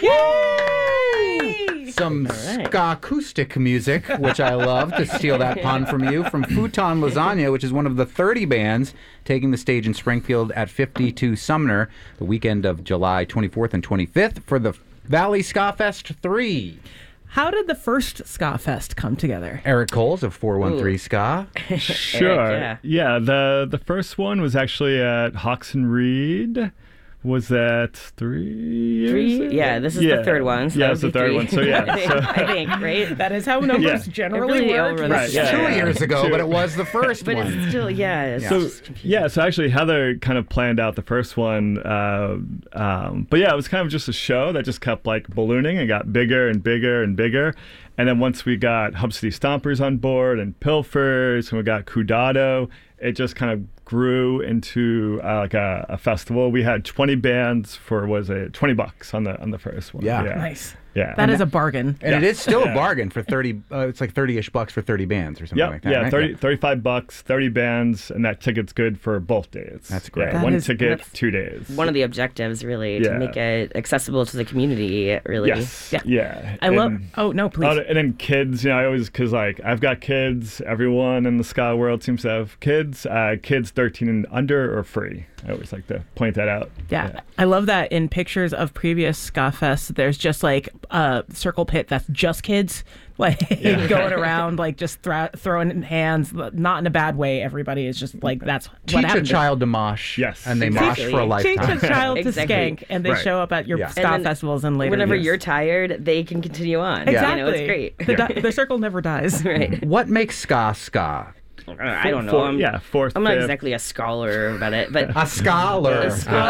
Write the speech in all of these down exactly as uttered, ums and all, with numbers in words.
Yay! Some right. ska acoustic music, which I love, to steal that pun from you, from Futon Lasagna, which is one of the thirty bands taking the stage in Springfield at fifty-two Sumner the weekend of July twenty-fourth and twenty-fifth for the Valley Ska Fest three. How did the first Ska Fest come together? Eric Coles of four one three Ooh. Ska. Sure. Eric, yeah. yeah, the the first one was actually at Hawks and Reed. Was that three years Three? ago? Yeah, this is yeah. the third one. So yeah, that it's the would be third three. one. So yeah, so, I think, right? That is how numbers Yeah. generally It really work. over- Right, yeah, Two yeah. years ago, Two. but it was the first But one. it's still, yeah. It's So just confusing. yeah, so actually Heather kind of planned out the first one, uh, um, but yeah, it was kind of just a show that just kept like ballooning and got bigger and bigger and bigger. And then once we got Hub City Stompers on board and Pilfers, and we got Kudado, it just kind of grew into uh, like a, a festival. We had twenty bands for was it twenty bucks on the on the first one. Yeah. Nice. Yeah. That is a bargain. And it Yeah. is still Yeah. a bargain for thirty. Uh, it's like thirty-ish bucks for thirty bands or something Yep, like that. yeah, right? thirty, thirty-five bucks, thirty bands, and that ticket's good for both days. That's great. Yeah, That one is- ticket, that's two days. one of the objectives, really, Yeah. to make it accessible to the community, really. Yes. Yeah. Yeah. I love. And- Oh no, please. Oh, and then kids, you know, I always, because like I've got kids, everyone in the ska world seems to have kids. Uh, kids thirteen and under are free. I always like to point that out. Yeah, I love that in pictures of previous Ska Fests, there's just like a circle pit that's just kids, like Yeah. going around, like just throw, throwing in hands, not in a bad way. Everybody is just like, that's what Teach a happened. child to mosh, Yes. and they mosh Exactly. for a Teach lifetime. a child Exactly. to skank, and they Right. show up at your Yeah. ska And then festivals and later Whenever years. you're tired, they can continue on. Exactly. You know, it's great. The, di- the circle never dies. Right. What makes ska ska? I don't know. Four- I'm, yeah, fourth, I'm not fifth. exactly a scholar about it, but A scholar.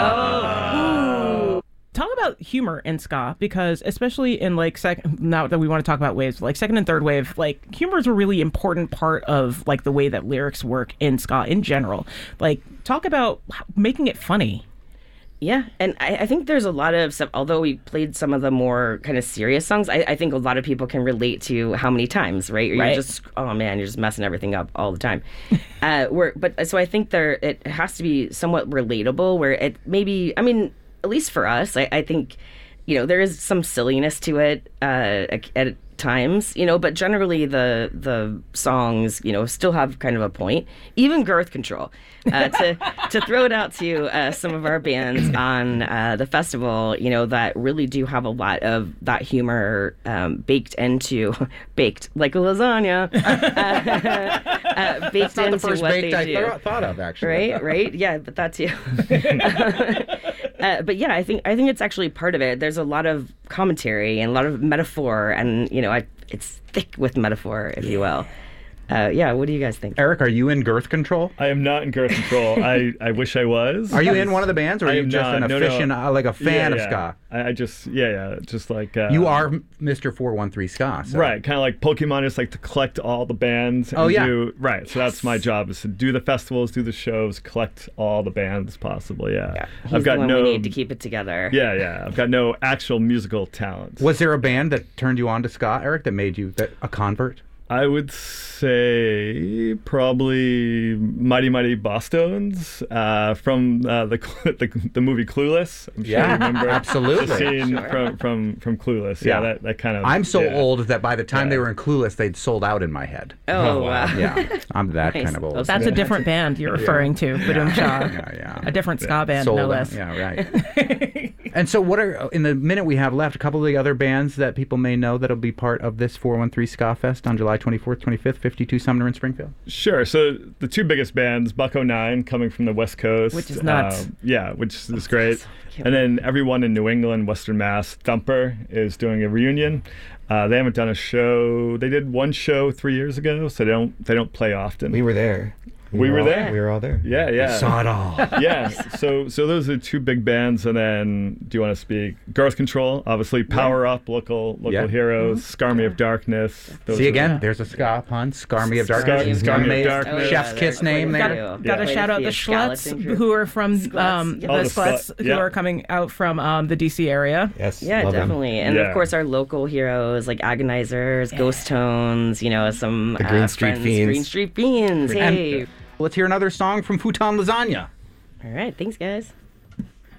Talk about humor in ska, because especially in like second, now that we want to talk about waves, like second and third wave, like humor is a really important part of like the way that lyrics work in ska in general. Like, talk about h- making it funny. yeah, and I, I think there's a lot of stuff. Although we played some of the more kind of serious songs, I, I think a lot of people can relate to how many times, right? You're Right. just, oh man, you're just messing everything up all the time. uh, where, but so I think there it has to be somewhat relatable. Where it maybe, I mean, at least for us, I, I think, you know, there is some silliness to it uh, at times, you know, but generally the the songs, you know, still have kind of a point. Even Girth Control, uh, to to throw it out to uh, some of our bands on uh, the festival, you know, that really do have a lot of that humor um, baked into baked like a lasagna, uh, uh, baked That's not into the first what baked they I do. th- thought of, actually. Right, right, yeah, but that too. uh, but yeah, I think I think it's actually part of it. There's a lot of commentary and a lot of metaphor, and you know, I, it's thick with metaphor, if you will. Uh, yeah, what do you guys think? Eric, are you in Girth Control? I am not in Girth Control. I, I wish I was. Are you in one of the bands, or are I you am just not. an No, no. aficionado, uh, like a fan yeah, of yeah. ska? I, I just, yeah, yeah, just like... Uh, You are Mister four one three Ska. So. Right, kind of like Pokemon, just like to collect all the bands. And Oh, yeah. Do, right, so that's my job, is to do the festivals, do the shows, collect all the bands possible, yeah. Yeah, he's I've got the one no... we need to keep it together. Yeah, yeah, I've got no actual musical talent. Was there a band that turned you on to ska, Eric, that made you that, a convert? I would say probably Mighty Mighty Bosstones uh, from uh, the, the the movie Clueless. I'm sure Yeah, you remember absolutely. the scene Sure. from, from, from Clueless. Yeah, Yeah. that, that kind of... I'm so yeah. old that by the time they Yeah. were in Clueless, they'd sold out in my head. Oh, Oh, wow. wow. Yeah, I'm that Nice. kind of old. Those- That's a different band you're referring to, Badum Shah. Yeah, yeah. A different ska band, Sold no out. less. Yeah, right. And so, what are in the minute we have left? A couple of the other bands that people may know that'll be part of this four one three Ska Fest on July twenty-fourth, twenty-fifth, fifty-two Sumner in Springfield. Sure. So the two biggest bands, Buck oh nine coming from the West Coast. Which is nuts. uh, yeah, which is great. Can't And then everyone in New England, Western Mass, Thumper is doing a reunion. Uh, they haven't done a show. They did one show three years ago, so they don't they don't play often. We were there. We were all- there. We were all there. Yeah, yeah. Saw it all. Yeah, so so those are two big bands, and then do you want to speak Girth Control? Obviously, Power Up, local local Yeah. heroes, Scarmy of Darkness. Those See are- again, there's a ska pun. Scarmy of Scar- Darkness. Scarmy of Made Darkness. Chef's Oh, yeah, kiss they're name quite there. a Gotta, few. gotta Way to shout out be the a Schluts, skeleton crew. who are from Skluts, um, yeah. the Oh, the Sluts, Slut, who yeah. are coming out from um, the D C area. Yes. Yeah, love them. definitely. And Yeah. of course, our local heroes like Agonizers, Ghost Tones, you know, some The Green uh, Street friends, Fiends. Green Street Fiends. And Hey. let's hear another song from Futon Lasagna. All right. Thanks, guys.